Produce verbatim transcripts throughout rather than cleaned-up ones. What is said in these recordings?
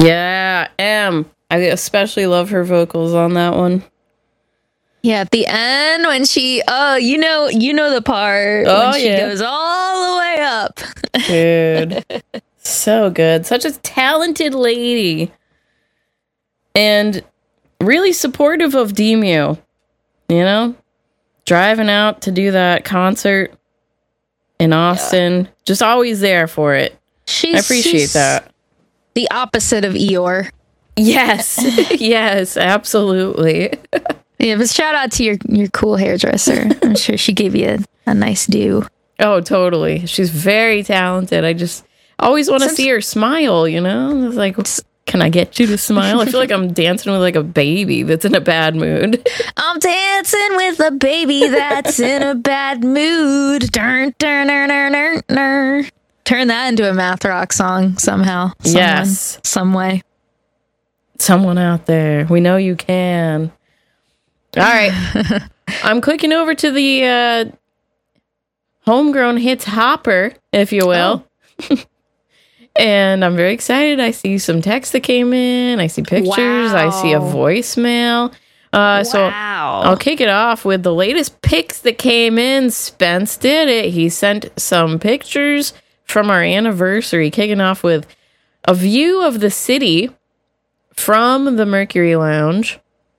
Yeah, M. I especially love her vocals on that one. Yeah, at the end when she, oh, you know, you know the part oh, when she yeah. goes all the way up. Dude, so good. Such a talented lady. And really supportive of Demu. You know? Driving out to do that concert in Austin. Yeah. Just always there for it. She's, I appreciate she's that. The opposite of Eeyore. Yes. Yes, absolutely. Yeah, but shout out to your, your cool hairdresser. I'm sure she gave you a, a nice do. Oh, totally. She's very talented. I just always want to see her smile, you know? It's like, can I get you to smile? I feel like I'm dancing with like a baby that's in a bad mood. I'm dancing with a baby that's in a bad mood. Dun, dun, dun, dun, dun, dun. Turn that into a math rock song somehow. Someone, yes. Some way. Someone out there. We know you can. All right. I'm clicking over to the uh, Homegrown Hits Hopper, if you will. Oh. And I'm very excited. I see some text that came in. I see pictures. Wow. I see a voicemail. Uh, wow. So I'll kick it off with the latest pics that came in. Spence did it. He sent some pictures from our anniversary, kicking off with a view of the city from the Mercury Lounge.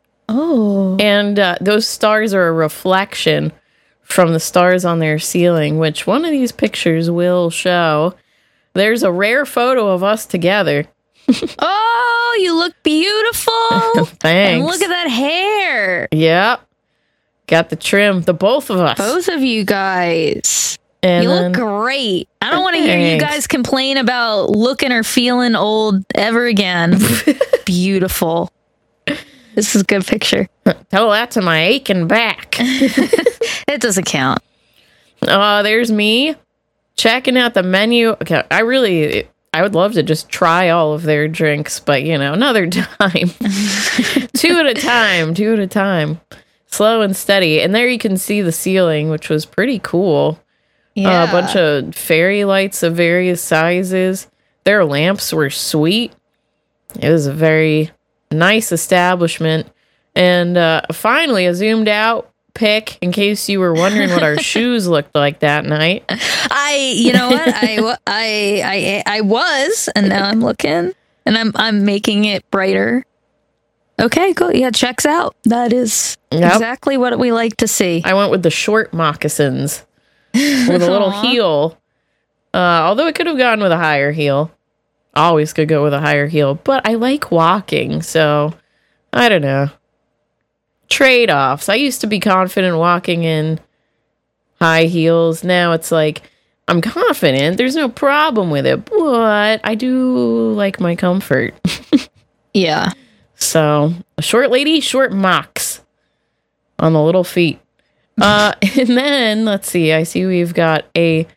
Oh. And uh, those stars are a reflection from the stars on their ceiling, which one of these pictures will show. There's a rare photo of us together. Oh, you look beautiful. Thanks. And look at that hair. Yep. Got the trim, the both of us. Both of you guys. And you then, look great. I don't want to hear you guys complain about looking or feeling old ever again. Beautiful. This is a good picture. Tell that to my aching back. It doesn't count. Uh, there's me checking out the menu. Okay, I really, I would love to just try all of their drinks, but you know, another time. Two at a time, two at a time. Slow and steady. And there you can see the ceiling, which was pretty cool. Yeah. Uh, a bunch of fairy lights of various sizes. Their lamps were sweet. It was a very nice establishment. And uh, finally, a zoomed out pic in case you were wondering what our shoes looked like that night. I, you know what? I, I, I, I was, and now I'm looking, and I'm, I'm making it brighter. Okay, cool. Yeah, checks out. That is yep. exactly what we like to see. I went with the short moccasins with a little heel. Uh, although it could have gone with a higher heel. Always could go with a higher heel. But I like walking, so I don't know. Trade-offs. I used to be confident walking in high heels. Now it's like, I'm confident. There's no problem with it. But I do like my comfort. Yeah. So, a short lady, short mocks on the little feet. Uh, and then, let's see. I see we've got a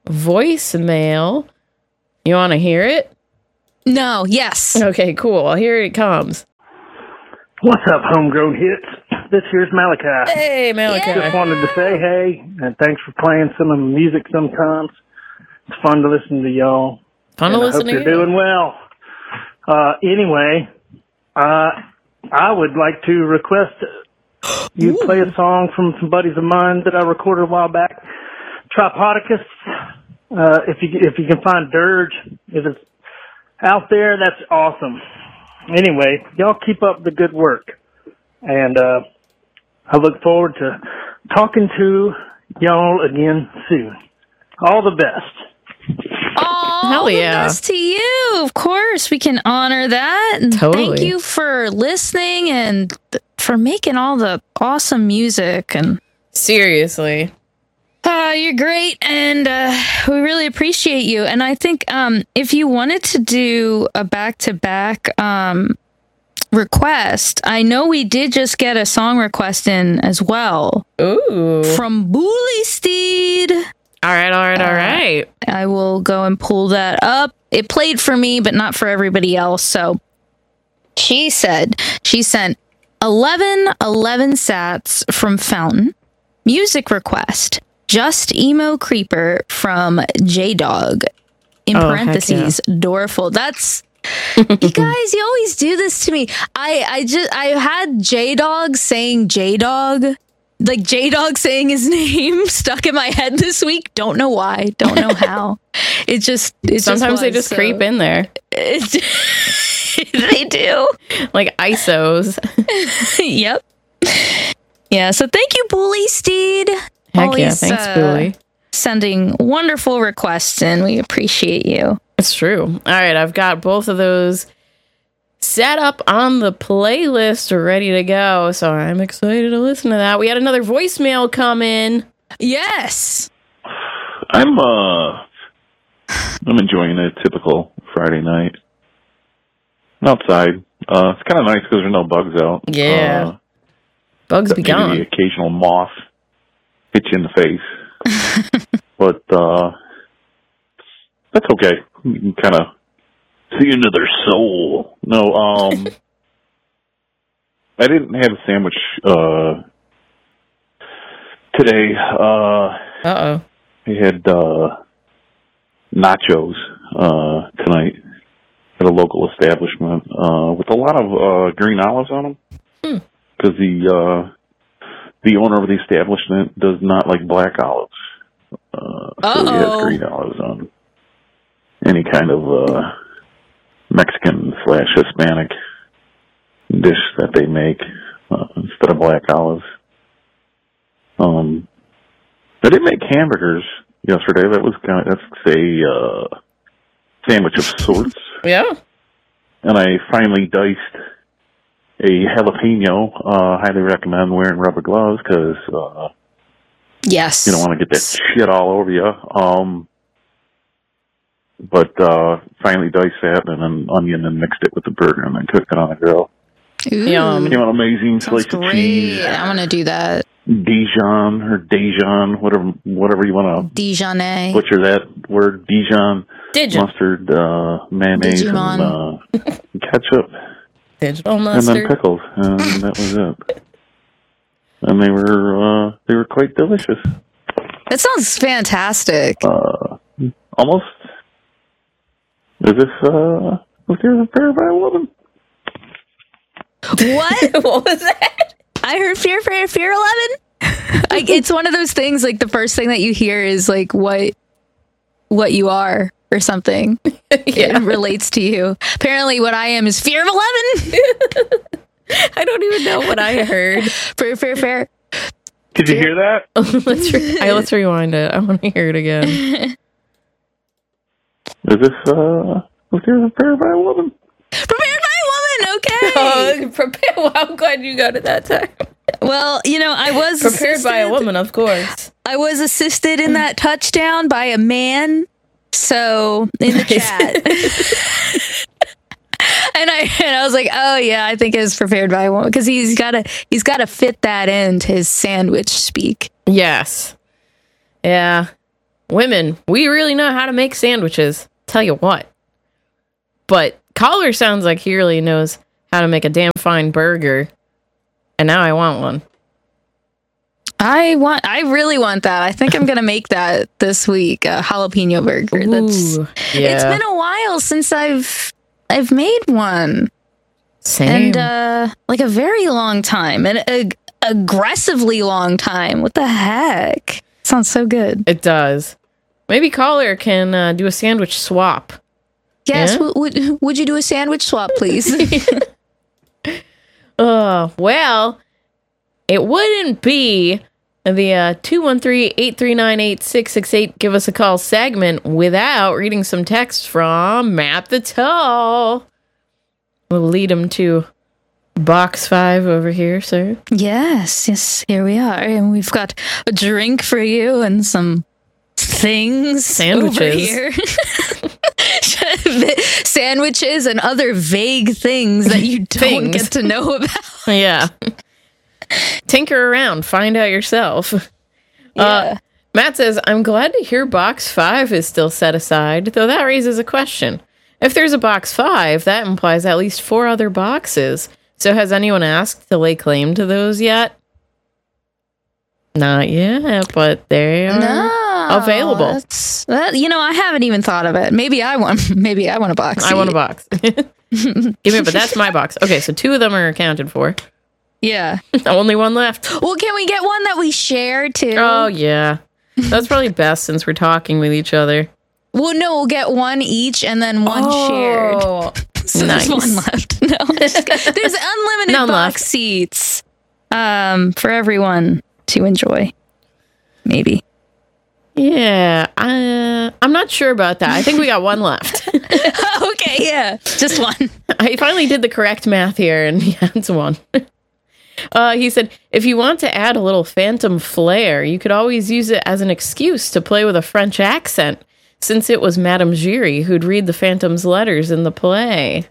voicemail. You want to hear it? No, yes. Okay, cool. Well, here it comes. What's up, Homegrown Hits? This here's Malachi. Hey, Malachi. Just wanted to say hey, and thanks for playing some of the music sometimes. It's fun to listen to y'all. Fun to and listen I hope to you're you. doing well. Uh, anyway, uh, I would like to request you Ooh. play a song from some buddies of mine that I recorded a while back. Tripodicus. Uh, if you if you can find Dirge, if it's out there, that's awesome. Anyway, y'all keep up the good work. And uh, I look forward to talking to y'all again soon. All the best. Oh, hell yeah. The best to you. Of course, we can honor that. And totally. Thank you for listening and th- for making all the awesome music. And seriously. Uh, you're great, and uh, we really appreciate you. And I think um, if you wanted to do a back-to-back um, request, I know we did just get a song request in as well. Ooh. From Bully Steed. All right, all right, all right. Uh, I will go and pull that up. It played for me, but not for everybody else. So she said she sent eleven eleven sats from Fountain. Music request. Just Emo Creeper from J-Dog. In oh, parentheses, yeah. Doorful. That's You guys, you always do this to me. I, I just, I had J-Dog saying J-Dog, like J-Dog saying his name stuck in my head this week. Don't know why. Don't know how. It just, it Sometimes just they was, just so. creep in there. It, they do. Like I S Os. Yep. Yeah, so thank you, Bully Steed. Heck Always, yeah, thanks, uh, Bully. Sending wonderful requests in. We appreciate you. It's true. All right, I've got both of those set up on the playlist ready to go, so I'm excited to listen to that. We had another voicemail come in. Yes. I'm uh I'm enjoying a typical Friday night. I'm outside. Uh it's kind of nice because there's no bugs out. Yeah. Uh, Bugs be maybe gone. the occasional moth hit you in the face. But uh that's okay. You can kind of see into their soul. No, um I didn't have a sandwich uh today. Uh Uh-oh. I had uh nachos uh tonight at a local establishment uh with a lot of uh green olives on them. Hmm. Because the uh the owner of the establishment does not like black olives. Uh so he has green olives on any kind of uh Mexican slash Hispanic dish that they make uh, instead of black olives. Um They did make hamburgers yesterday. That was kind of, that's a uh, sandwich of sorts. Yeah. And I finally diced a jalapeno. Uh, highly recommend wearing rubber gloves because uh, Yes. you don't want to get that shit all over you. Um, but uh, finally diced that and then onion and mixed it with the burger and then cooked it on the grill. Ooh, Yum. Came out amazing. sounds Slice of great. cheese, I want to do that. Dijon or Dijon, whatever, whatever you want to Dijonais. butcher that word. Dijon. Digital. Mustard, uh, mayonnaise, Digimon. and uh, ketchup, Digital and mustard. then pickles, and that was it. And they were uh, they were quite delicious. That sounds fantastic. Uh, almost as if uh, was here prepared by a woman. What? What was that? I heard fear, fear, fear eleven. Like it's one of those things. Like the first thing that you hear is like what, what you are or something. Yeah. It relates to you. Apparently, what I am is fear of eleven. I don't even know what I heard. Fear, fear, fear. Did you hear that? let's re- I, let's rewind it. I want to hear it again. As if uh, was here prepared by a woman. Prepared by a woman. Okay. Oh, prepare. Well, I'm glad you got it that time. Well, you know, I was Prepared by a assisted- woman, of course. I was assisted in that touchdown by a man. So in the chat. And I and I was like, oh yeah, I think it was prepared by a woman because he's gotta he's gotta fit that into his sandwich speak. Yes. Yeah. Women, we really know how to make sandwiches. Tell you what. But Collar sounds like he really knows how to make a damn fine burger. And now I want one. I want I really want that. I think I'm gonna make that this week, a jalapeno burger. That's Ooh, yeah. It's been a while since I've I've made one. Same. And uh like a very long time. And a aggressively long time. What the heck? Sounds so good. It does. Maybe Collar can uh, do a sandwich swap. Yes, Yeah? w- would would you do a sandwich swap, please? Uh, well, it wouldn't be the uh, two one three, eight three nine, eight six six eight give us a call segment without reading some text from Matt the Tall. We'll lead him to box five over here, sir. Yes, yes, here we are. And we've got a drink for you and some things. Sandwiches. Over here. Sandwiches and other vague things that you don't Things. get to know about. Yeah. Tinker around, find out yourself. Uh, Yeah. Matt says, I'm glad to hear box five is still set aside, though that raises a question. If there's a box five, that implies at least four other boxes. So has anyone asked to lay claim to those yet? Not yet, but they are No, available. That's, that, you know, I haven't even thought of it. Maybe I want. Maybe I want a box. I want a seat. box. Give me, but that's my box. Okay, so two of them are accounted for. Yeah. Only one left. Well, can we get one that we share too? Oh, yeah. That's probably best since we're talking with each other. Well, no, we'll get one each and then one oh, shared. So nice. there's one left. No, there's unlimited None box left. seats um, for everyone to enjoy. Maybe. Yeah, uh, I'm not sure about that. I think we got one left. Okay, yeah, just one. I finally did the correct math here, and yeah, it's one. Uh, he said, if you want to add a little phantom flair, you could always use it as an excuse to play with a French accent, since it was Madame Giry who'd read the Phantom's letters in the play.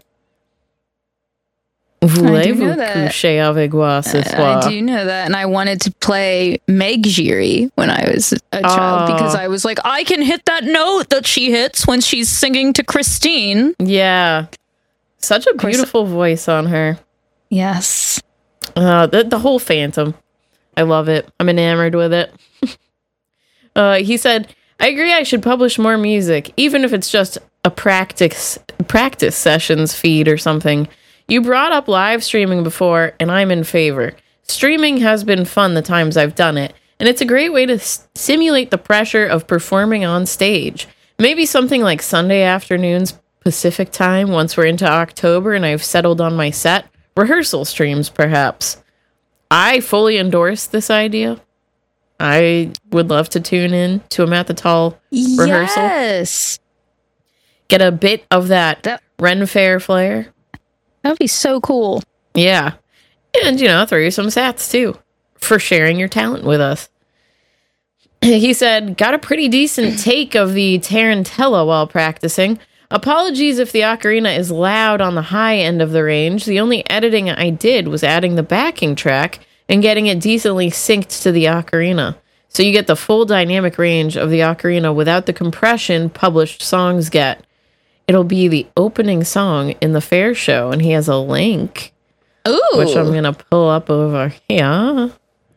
Voulez-vous coucher avec moi ce soir? I do know that, and I wanted to play Meg Giry when I was a child, oh. because I was like, I can hit that note that she hits when she's singing to Christine. Yeah. Such a beautiful voice on her. Yes. Uh, the, the whole Phantom. I love it. I'm enamored with it. uh, he said, I agree I should publish more music, even if it's just a practice practice sessions feed or something. You brought up live streaming before, and I'm in favor. Streaming has been fun the times I've done it, and it's a great way to s- simulate the pressure of performing on stage. Maybe something like Sunday afternoons Pacific time once we're into October and I've settled on my set. Rehearsal streams, perhaps. I fully endorse this idea. I would love to tune in to a Matt the Tall rehearsal. Yes. Get a bit of that, that Ren Fair flair. That'd be so cool. Yeah. And, you know, throw you some sats, too, for sharing your talent with us. He said, got a pretty decent take of the Tarantella while practicing. Apologies if the ocarina is loud on the high end of the range. The only editing I did was adding the backing track and getting it decently synced to the ocarina. So you get the full dynamic range of the ocarina without the compression published songs get. It'll be the opening song in the fair show, and he has a link. Ooh. Which I'm going to pull up over here.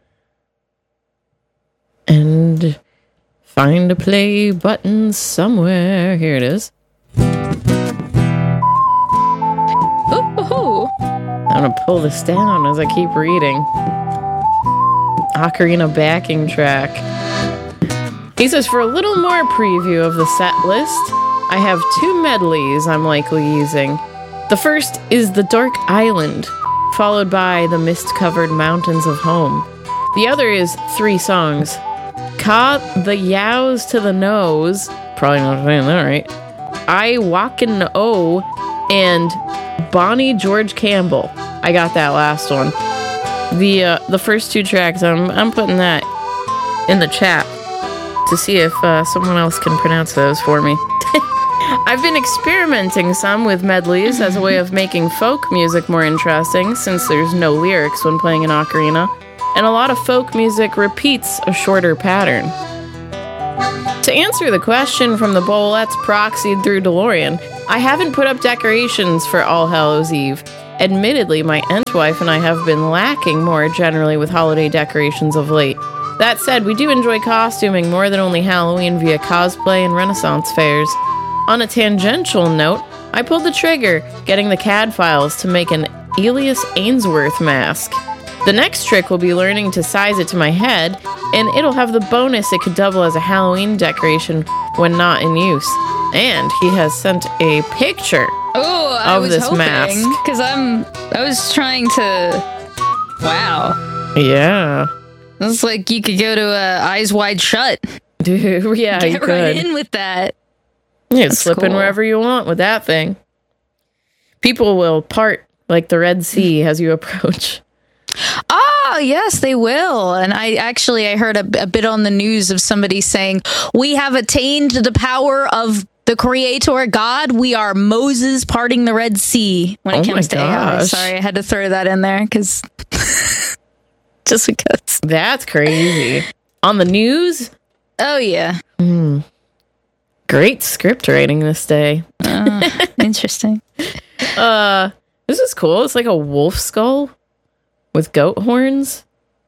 And find a play button somewhere. Here it is. Ooh. I'm going to pull this down as I keep reading. Ocarina backing track. He says, for a little more preview of the set list, I have two medleys I'm likely using. The first is The Dark Island, followed by The Mist-Covered Mountains of Home. The other is three songs. Caught the Yows to the Nose, probably not saying that right, I Walkin' O, and Bonnie George Campbell. I got that last one. The uh, the first two tracks, I'm I'm putting that in the chat to see if uh, someone else can pronounce those for me. I've been experimenting some with medleys as a way of making folk music more interesting, since there's no lyrics when playing an ocarina, and a lot of folk music repeats a shorter pattern. To answer the question from the Bolettes proxied through DeLorean, I haven't put up decorations for All Hallows Eve. Admittedly, my aunt-wife and I have been lacking more generally with holiday decorations of late. That said, we do enjoy costuming more than only Halloween via cosplay and Renaissance fairs. On a tangential note, I pulled the trigger, getting the C A D files to make an Elias Ainsworth mask. The next trick will be learning to size it to my head, and it'll have the bonus it could double as a Halloween decoration when not in use. And he has sent a picture Oh, I of was this hoping, mask. because I'm. I was trying to. Wow, Yeah. it's like you could go to uh, Eyes Wide Shut. Dude, yeah, you Get could. right in with that. You can That's slip in cool. wherever you want with that thing. People will part like the Red Sea as you approach. Oh, yes, they will. And I actually, I heard a, a bit on the news of somebody saying, we have attained the power of the Creator God. We are Moses parting the Red Sea when it Oh comes my to A I. gosh. Sorry, I had to throw that in there because just because. That's crazy. On the news? Oh, yeah. Mm. Great script writing this day. Uh, interesting. Uh, this is cool. It's like a wolf skull with goat horns.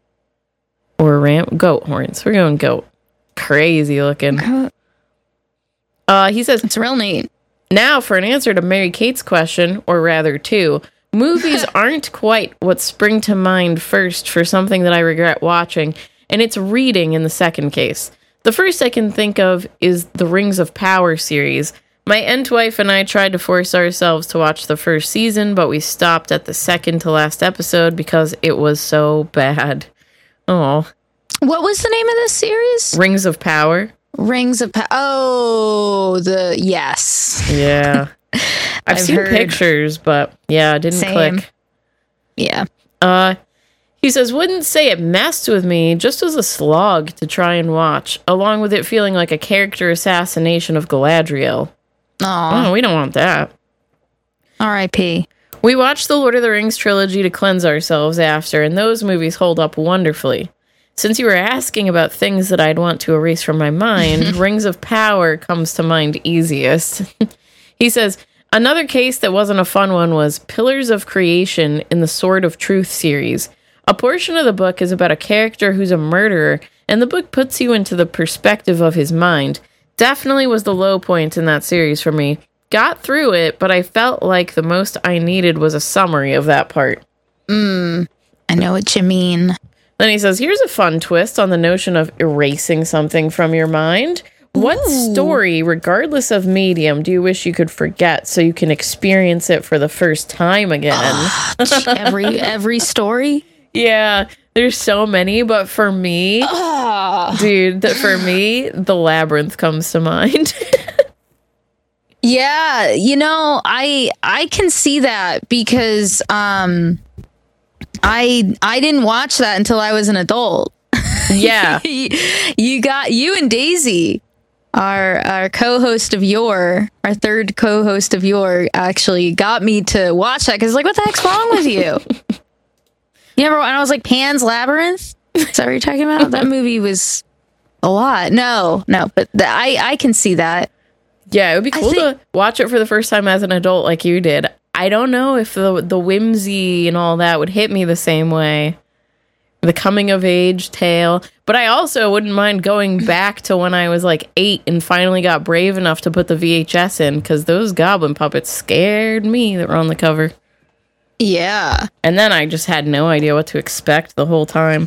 Or ram goat horns. We're going goat. Crazy looking. Uh, he says, It's real neat. Now, for an answer to Mary Kate's question, or rather two, movies aren't quite what spring to mind first for something that I regret watching, and it's reading in the second case. The first I can think of is the Rings of Power series. My Entwife and I tried to force ourselves to watch the first season, but we stopped at the second to last episode because it was so bad. Oh. What was the name of this series? Rings of Power. Rings of Power. Oh, the yes. Yeah. I've, I've seen heard. pictures, but yeah, it didn't Same. click. Yeah. Uh, he says, wouldn't say it messed with me, just as a slog to try and watch, along with it feeling like a character assassination of Galadriel. Aw. Oh, we don't want that. R I P We watched the Lord of the Rings trilogy to cleanse ourselves after, and those movies hold up wonderfully. Since you were asking about things that I'd want to erase from my mind, Rings of Power comes to mind easiest. He says, another case that wasn't a fun one was Pillars of Creation in the Sword of Truth series. A portion of the book is about a character who's a murderer, and the book puts you into the perspective of his mind. Definitely was the low point in that series for me. Got through it, but I felt like the most I needed was a summary of that part. Mm, I know what you mean. Then he says, here's a fun twist on the notion of erasing something from your mind. What Ooh. story, regardless of medium, do you wish you could forget so you can experience it for the first time again? Uh, every every story? Yeah, there's so many, but for me, uh. dude, that for me, The Labyrinth comes to mind. Yeah, you know, I I can see that because um I I didn't watch that until I was an adult. Yeah. You got you and Daisy, our our co-host of Yore, our third co-host of Yore, actually got me to watch that because like, what the heck's wrong with you? You remember when I was like Pan's Labyrinth? Is that what you're talking about? That movie was a lot. No, no, but the, I I can see that. Yeah, it would be cool think- to watch it for the first time as an adult like you did. I don't know if the the whimsy and all that would hit me the same way. The coming of age tale. But I also wouldn't mind going back to when I was like eight and finally got brave enough to put the V H S in, because those goblin puppets scared me that were on the cover. Yeah. And then I just had no idea what to expect the whole time.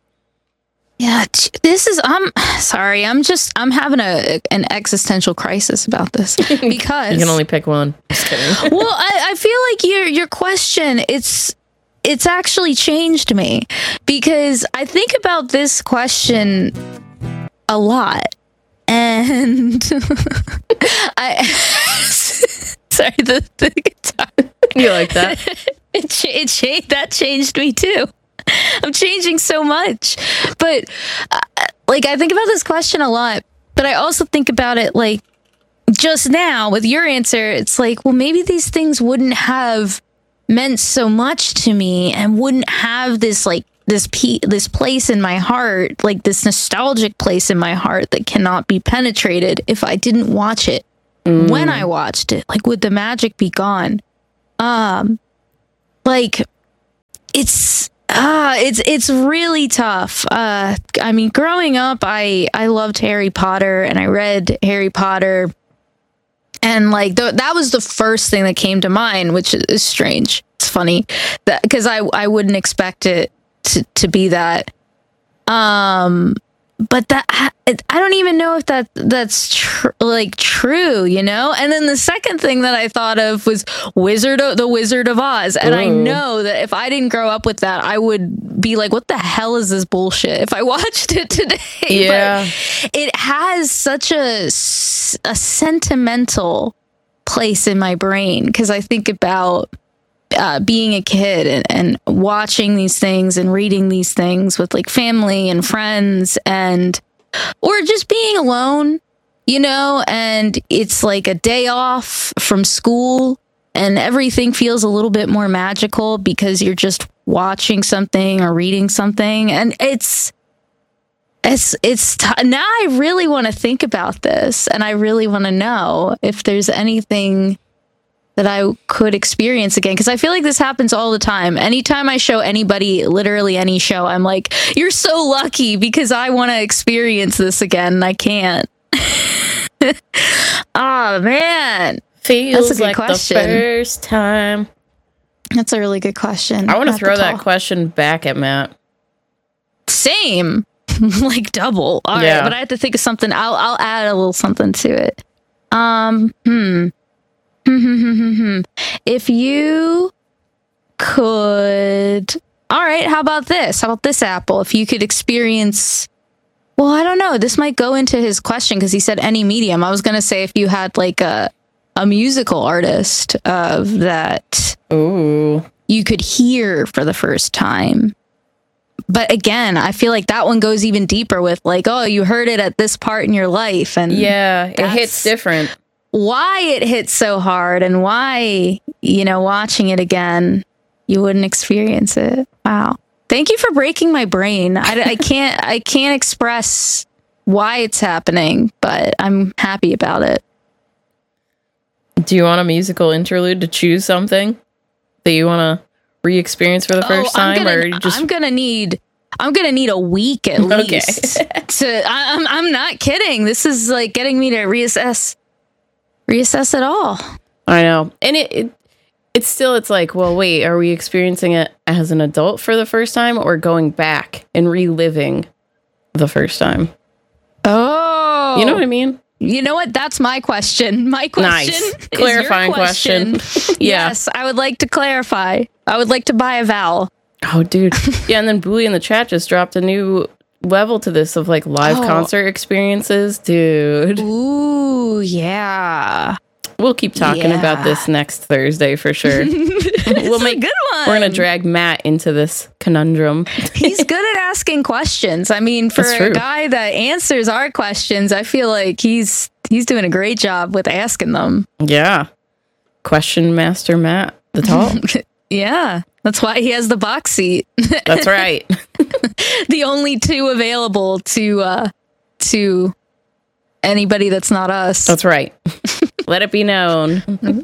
Yeah, this is, I'm sorry, I'm just, I'm having a an existential crisis about this because... You can only pick one. Just kidding. Well, I, I feel like your your question, it's it's actually changed me because I think about this question a lot. And I... Sorry, the, the guitar. You like that? It, it changed, that changed me too. I'm changing so much. But uh, like I think about this question a lot, but I also think about it like just now with your answer. It's like, well, maybe these things wouldn't have meant so much to me and wouldn't have this like this pe- this place in my heart, like this nostalgic place in my heart that cannot be penetrated if I didn't watch it mm. when I watched it. Like, would the magic be gone? Um, like it's. Ah, it's it's really tough. Uh, I mean, growing up, I I loved Harry Potter and I read Harry Potter, and like th- that was the first thing that came to mind, which is strange. It's funny that because I I wouldn't expect it to to be that. Um, but that I don't even know if that that's tr- like true, you know. And then the second thing that I thought of was Wizard of the Wizard of Oz, and Ooh. I know that if I didn't grow up with that, I would be like, "What the hell is this bullshit?" If I watched it today, yeah, but it has such a a sentimental place in my brain because I think about. Uh, being a kid and, and watching these things and reading these things with like family and friends and or just being alone, you know, and it's like a day off from school and everything feels a little bit more magical because you're just watching something or reading something. And it's it's it's t- now I really want to think about this and I really want to know if there's anything that I could experience again. Because I feel like this happens all the time. Anytime I show anybody, literally any show, I'm like, you're so lucky because I want to experience this again and I can't. Oh, man. Feels That's a good like question. the first time. That's a really good question. I want to Not throw the that tall. question back at Matt. Same. Like double. All Yeah. right, but I have to think of something. I'll I'll add a little something to it. Um, hmm. If you could, all right, how about this? How about this, Apple? If you could experience, well, I don't know. This might go into his question because he said any medium. I was going to say if you had like a, a musical artist of that Ooh. you could hear for the first time. But again, I feel like that one goes even deeper with like, oh, you heard it at this part in your life. And Yeah, it That's- hits different. why it hits so hard and why, you know, watching it again, you wouldn't experience it. Wow. Thank you for breaking my brain. I, I can't, I can't express why it's happening, but I'm happy about it. Do you want a musical interlude to choose something that you want to re-experience for the first oh, I'm time, gonna, or you just I'm gonna need, I'm gonna need a week at Okay. least. to, I, I'm, I'm not kidding. This is like getting me to reassess, reassess it all. I know, and it, it it's still it's like, well, wait, are we experiencing it as an adult for the first time, or going back and reliving the first time? Oh, You know what I mean? You know what? That's my question. My question Nice. is Clarifying your question. question. Yeah. Yes, I would like to clarify. I would like to buy a vowel. Oh, dude. Yeah, and then Booley in the chat just dropped a new level to this of like live Oh. concert experiences, dude. Ooh, yeah. We'll keep talking Yeah. about this next Thursday for sure. It's we'll a make good one. We're gonna drag Matt into this conundrum. He's good at asking questions. I mean, for That's a true. guy that answers our questions, I feel like he's he's doing a great job with asking them. Yeah. Question Master Matt, the tall. Yeah. That's why he has the box seat. That's right. The only two available to uh to anybody that's not us. That's right. Let it be known.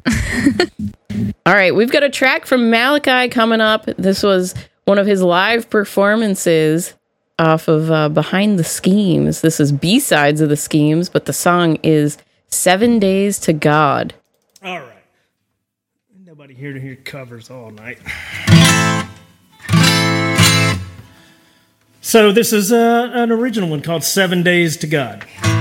All right, we've got a track from Malachi coming up. This was one of his live performances off of uh, Behind the Schemes. This is B-sides of the Schemes, but the song is Seven Days to God. All right. Nobody here to hear covers all night. So this is uh, an original one called Seven Days to God.